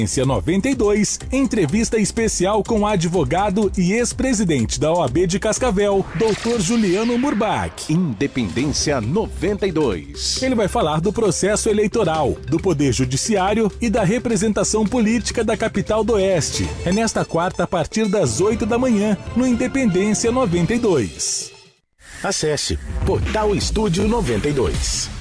Independência 92, entrevista especial com o advogado e ex-presidente da OAB de Cascavel, Dr. Juliano Murbach. Independência 92. Ele vai falar do processo eleitoral, do Poder Judiciário e da representação política da capital do Oeste. É nesta quarta, a partir das 8 da manhã, no Independência 92. Acesse Portal Estúdio 92.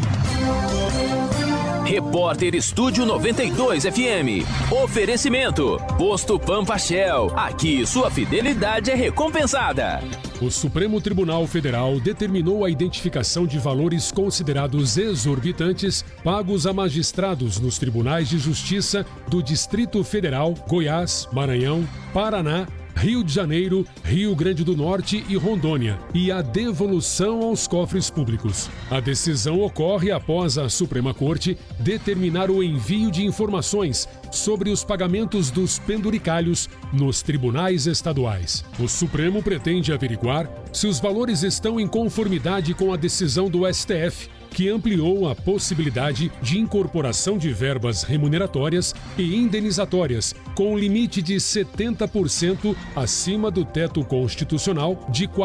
Repórter Estúdio 92 FM. Oferecimento. Posto Pampa Shell. Aqui sua fidelidade é recompensada. O Supremo Tribunal Federal determinou a identificação de valores considerados exorbitantes pagos a magistrados nos tribunais de justiça do Distrito Federal, Goiás, Maranhão, Paraná, Rio de Janeiro, Rio Grande do Norte e Rondônia, e a devolução aos cofres públicos. A decisão ocorre após a Suprema Corte determinar o envio de informações sobre os pagamentos dos penduricalhos nos tribunais estaduais. O Supremo pretende averiguar se os valores estão em conformidade com a decisão do STF, que ampliou a possibilidade de incorporação de verbas remuneratórias e indenizatórias, com limite de 70% acima do teto constitucional de R$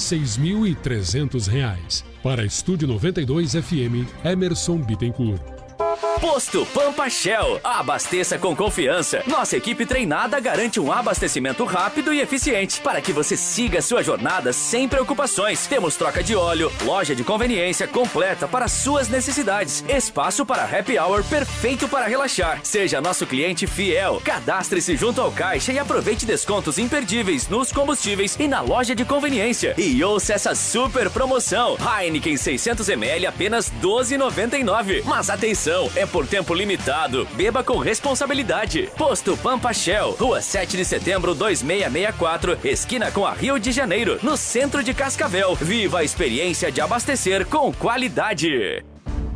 46.300. Para Estúdio 92 FM, Emerson Bittencourt. Posto Pampa Shell. Abasteça com confiança. Nossa equipe treinada garante um abastecimento rápido e eficiente para que você siga sua jornada sem preocupações. Temos troca de óleo, loja de conveniência completa para suas necessidades, espaço para happy hour perfeito para relaxar. Seja nosso cliente fiel. Cadastre-se junto ao caixa e aproveite descontos imperdíveis nos combustíveis e na loja de conveniência. E ouça essa super promoção. Heineken 600ml apenas R$ 12,99. Mas atenção, é por tempo limitado. Beba com responsabilidade. Posto Pampa Shell, Rua 7 de Setembro 2664, esquina com a Rio de Janeiro, no centro de Cascavel. Viva a experiência de abastecer com qualidade.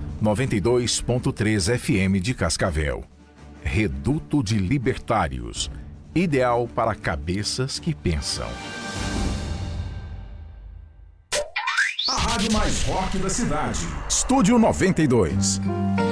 92.3 FM de Cascavel. Reduto de Libertários. Ideal para cabeças que pensam. A rádio mais rock da cidade. Estúdio 92.